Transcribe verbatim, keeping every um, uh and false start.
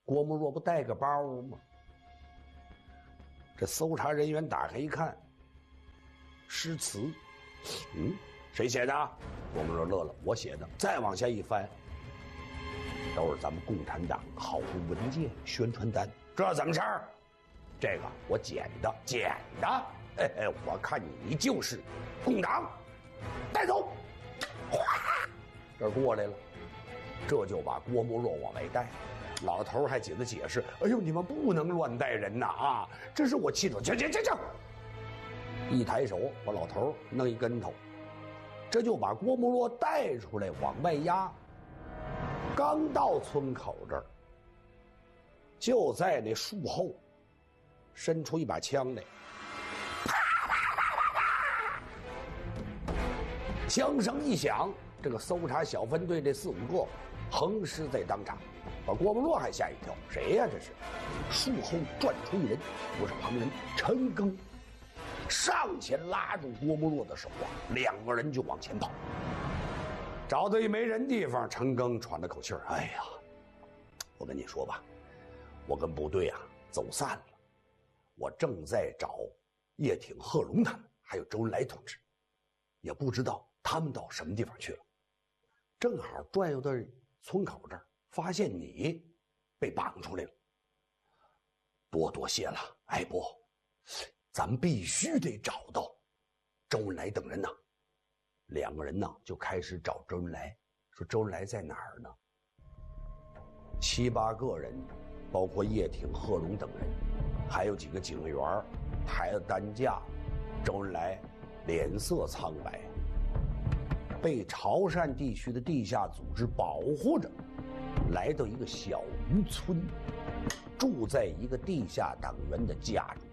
郭沫若不带个包吗？这搜查人员打开一看，诗词。嗯，谁写的？郭沫若乐了，我写的。再往下一翻，都是咱们共产党好多文件、宣传单。这怎么事儿？这个我捡的，捡的。哎哎，我看你就是共党，带走。哗，这过来了，这就把郭沫若往外带。老头还紧着解释：“哎呦，你们不能乱带人呐！啊，这是我亲手。”去去去去！一抬手把老头弄一跟头，这就把郭沫若带出来往外押。刚到村口这儿，就在那树后伸出一把枪来，啪啪啪啪啪！枪声一响，这个搜查小分队这四五个横尸在当场，把郭沫若还吓一跳。谁呀？这是树后转出一人，不是旁人，陈赓上前拉住郭沫若的手啊，两个人就往前跑。找到一没人地方，陈赓喘了口气儿：“哎呀，我跟你说吧，我跟部队啊走散了，我正在找叶挺、贺龙他们，还有周恩来同志，也不知道他们到什么地方去了。正好转悠到村口这儿，发现你被绑出来了，多多谢了。哎不，咱们必须得找到周恩来等人呐。”两个人呢就开始找周恩来，说周恩来在哪儿呢？七八个人，包括叶挺、贺龙等人，还有几个警员抬了担架。周恩来脸色苍白，被潮汕地区的地下组织保护着，来到一个小渔村，住在一个地下党员的家中。